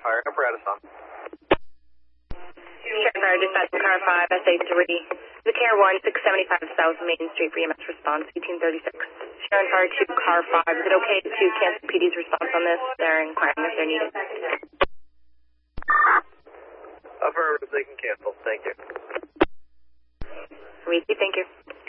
Fire apparatus on. Sheriff Fire, dispatch from car 5, SA3. The Care 1, 675 South Main Street for EMS response, 1836. Sheriff Fire 2, car 5. Is it okay to cancel PD's response on this? They're inquiring if they're needed. Affirmative, they can cancel. Thank you. Thank you.